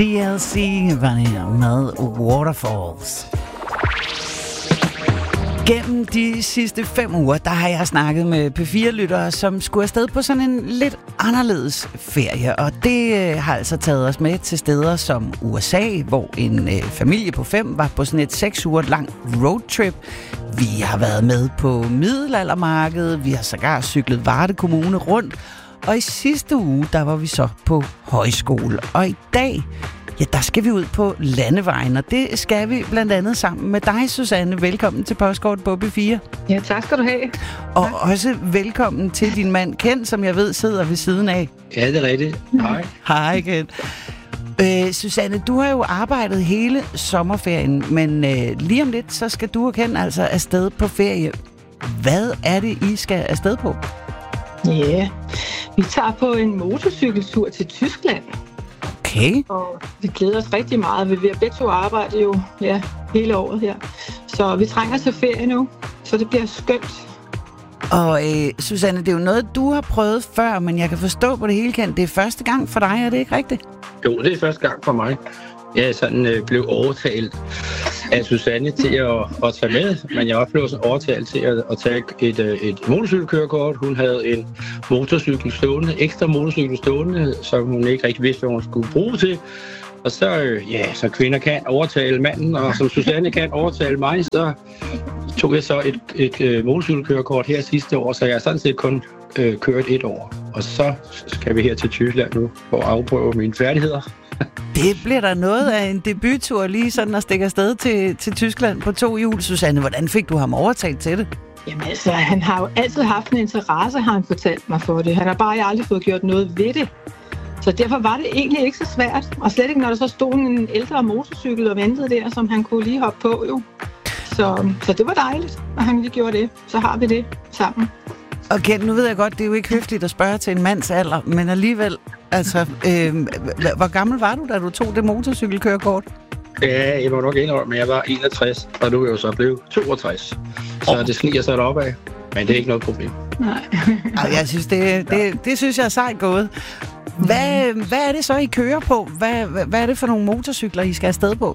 TLC var det med Waterfalls. Gennem de sidste 5 uger, der har jeg snakket med P4-lyttere, som skulle afsted på sådan en lidt anderledes ferie. Og det har altså taget os med til steder som USA, hvor en familie på 5 var på sådan et 6 uger langt roadtrip. Vi har været med på middelaldermarkedet, vi har sågar cyklet Varde Kommune rundt. Og i sidste uge, der var vi så på højskole. Og i dag, ja, der skal vi ud på landevejen, og det skal vi blandt andet sammen med dig, Susanne. Velkommen til Postkort på P4. Ja, tak skal du have. Og også velkommen til din mand Ken, som jeg ved sidder ved siden af. Ja, det er rigtigt. Hej. Hej, Ken. Susanne, du har jo arbejdet hele sommerferien, men lige om lidt, så skal du og Ken altså afsted på ferie. Hvad er det, I skal afsted på? Ja, vi tager på en motorcykeltur til Tyskland. Okay. Og vi glæder os rigtig meget. Vi vil begge to arbejde jo hele året her. Så vi trænger til ferie nu, så det bliver skønt. Og Susanne, det er jo noget, du har prøvet før, men jeg kan forstå på det hele, Ken. Det er første gang for dig, er det ikke rigtigt? Jo, det er første gang for mig. Jeg sådan blev overtalt af Susanne til at tage med, men jeg også blev sådan overtalt til at tage et motorcykelkørekort. Hun havde en motorcykel stående, ekstra motorcykel stående, som hun ikke rigtig vidste, hvad hun skulle bruge til. Og så kvinder kan overtale manden, og som Susanne kan overtale mig, så tog jeg så et motorcykelkørekort her sidste år, så jeg har sådan set kun kørt 1 år. Og så skal vi her til Tyskland nu for at afprøve mine færdigheder. Det bliver der noget af en debuttur lige sådan at stikke afsted til Tyskland på 2 hjul. Susanne, hvordan fik du ham overtalt til det? Jamen altså, han har jo altid haft en interesse, har han fortalt mig for det. Han har bare aldrig fået gjort noget ved det. Så derfor var det egentlig ikke så svært. Og slet ikke, når der så stod en ældre motorcykel og ventede der, som han kunne lige hoppe på jo. Så det var dejligt, at han lige gjorde det. Så har vi det sammen. Og Ken, nu ved jeg godt, det er jo ikke høfligt at spørge til en mands alder, men alligevel, altså, hvor gammel var du, da du tog det motorcykelkørekort? Ja, jeg var nok indrømme, men jeg var 61, og nu er jeg jo så blevet 62. Så det sniger sig deroppe af, men det er ikke noget problem. Nej. Jeg synes, det synes jeg er sejt gået. Hvad er det så, I kører på? Hvad er det for nogle motorcykler, I skal afsted på?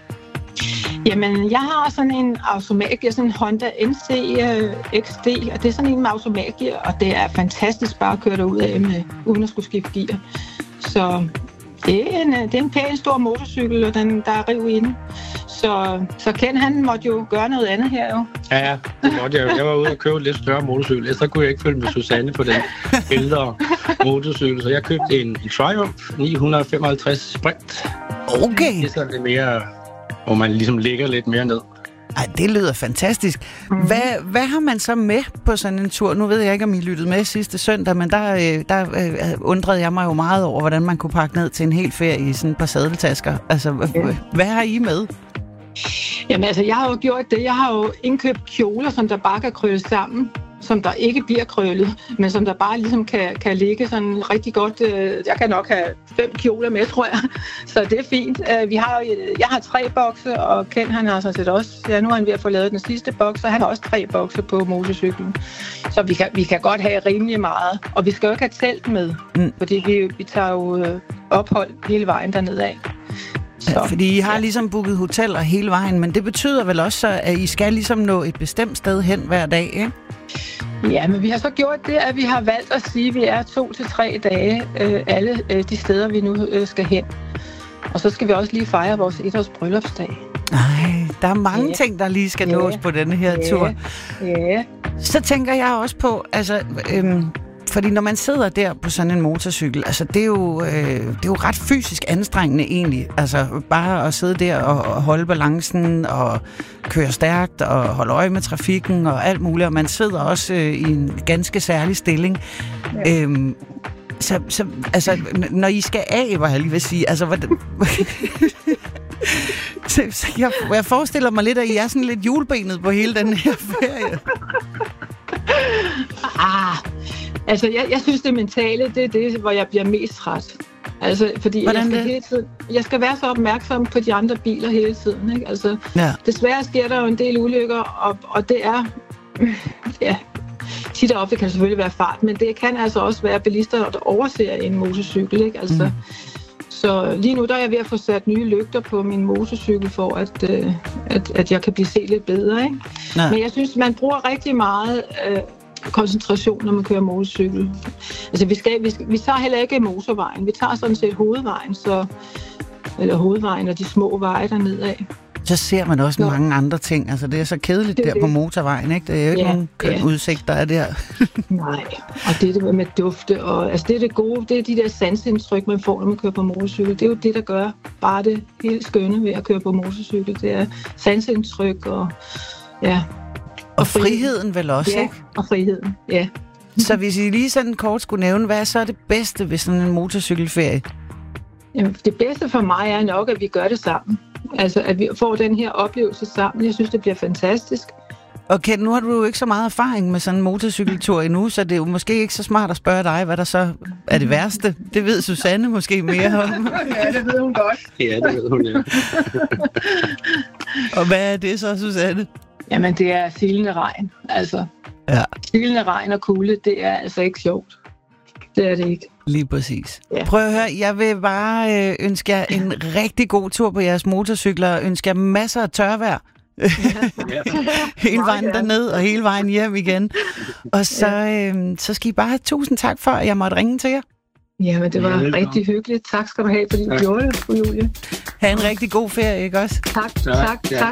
Jamen, jeg har sådan en automatgear, sådan en Honda NC XD, og det er sådan en med automatgear, og det er fantastisk bare at køre derud af uden at skulle skifte gear. Så det er en pæn stor motorcykel, og der er riv i den. Så Ken, han måtte jo gøre noget andet her jo. Ja, det måtte jeg. Jeg var ude og købe lidt større motorcykel, ellers kunne jeg ikke følge med Susanne på den ældre motorcykel. Så jeg købte en Triumph 955 Sprint. Okay. Det er sådan lidt mere, hvor man ligesom ligger lidt mere ned. Ej, det lyder fantastisk. Hvad har man så med på sådan en tur? Nu ved jeg ikke, om I lyttede med sidste søndag, men der undrede jeg mig jo meget over, hvordan man kunne pakke ned til en hel ferie i sådan et par sadeltasker. Altså, hvad har I med? Jamen altså, jeg har jo gjort det. Jeg har jo indkøbt kjoler, som der bare kan krølles sammen, som der ikke bliver krøllet, men som der bare ligesom kan ligge sådan rigtig godt. Jeg kan nok have 5 kjoler med, tror jeg. Så det er fint. Jeg har 3 bokse, og Ken han har sådan set også. Ja, nu er han ved at få lavet den sidste boks, og han har også 3 bokse på motorcyklen. Så vi kan godt have rimelig meget. Og vi skal jo ikke have telt med, fordi vi tager jo ophold hele vejen dernede af. Ja, fordi I har ligesom booket hoteller hele vejen, men det betyder vel også, at I skal ligesom nå et bestemt sted hen hver dag, ikke? Ja, men vi har så gjort det, at vi har valgt at sige, at vi er 2 til 3 dage alle de steder, vi nu skal hen. Og så skal vi også lige fejre vores 1-års bryllupsdag. Nej, der er mange ting, der lige skal nås på denne her tur. Ja. Så tænker jeg også på, altså... Fordi når man sidder der på sådan en motorcykel, altså det er jo ret fysisk anstrengende egentlig. Altså bare at sidde der og holde balancen og køre stærkt og holde øje med trafikken og alt muligt. Og man sidder også i en ganske særlig stilling. Ja. Så altså, når I skal af, hvad jeg lige vil sige, altså hvordan... jeg forestiller mig lidt, at I er sådan lidt hjulbenet på hele den her ferie. Altså, jeg synes, det mentale, det er det, hvor jeg bliver mest træt. Altså, fordi jeg skal være så opmærksom på de andre biler hele tiden, ikke? Altså, desværre sker der jo en del ulykker, og det er, tit og ofte kan det selvfølgelig være fart, men det kan altså også være bilister, der overser en motorcykel, ikke? Altså, Så lige nu der er jeg ved at få sat nye lygter på min motorcykel, for at jeg kan blive set lidt bedre. Ikke? Men jeg synes, man bruger rigtig meget koncentration, når man kører motorcykel. Altså, vi tager heller ikke motorvejen. Vi tager sådan set hovedvejen, eller hovedvejen og de små veje dernede af. Så ser man også mange andre ting. Altså, det er så kedeligt det der på motorvejen, ikke? Det er jo ikke nogen køn udsigt, der er der. Nej, og det med dufte, og altså det er det gode, det er de der sansindtryk, man får, når man kører på motorcykel. Det er jo det, der gør bare det helt skønne ved at køre på motorcykel. Det er sansindtryk og Og friheden vel også, ikke? Og friheden, ja. Så hvis I lige sådan kort skulle nævne, hvad er så det bedste ved sådan en motorcykelferie? Jamen, det bedste for mig er nok, at vi gør det sammen. Altså, at vi får den her oplevelse sammen. Jeg synes, det bliver fantastisk. Okay, nu har du jo ikke så meget erfaring med sådan en motorcykeltur endnu, så det er jo måske ikke så smart at spørge dig, hvad der så er det værste. Det ved Susanne måske mere om. Ja, det ved hun godt. Ja, det ved hun, ja. Og hvad er det så, Susanne? Jamen, det er silende regn. Altså, silende regn og kulde, det er altså ikke sjovt. Det er det ikke. Lige præcis. Ja. Prøv at høre, jeg vil bare ønske jer en rigtig god tur på jeres motorcykler, og ønske jer masser af tørvejr. Hele vejen derned og hele vejen hjem igen. Og så skal I bare have tusind tak for, at jeg måtte ringe til jer. Jamen, det var rigtig hyggeligt. Tak skal du have, fordi du gjorde det, fru Julie. Ha' en rigtig god ferie, ikke også? Tak.